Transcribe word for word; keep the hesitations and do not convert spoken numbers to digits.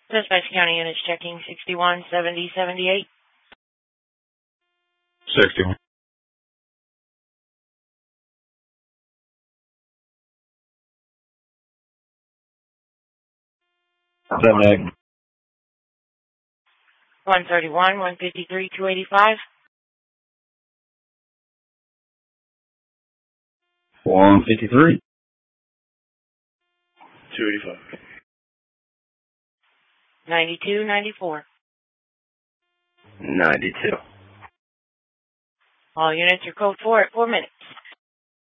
Dispatch County units checking sixty-one seventy seventy-eight. sixty-one. Seven eight. one thirty-one, one fifty-three, two eighty-five. one fifty-three. two eighty-five. ninety-two ninety-four. ninety-two. All units are code four at four minutes.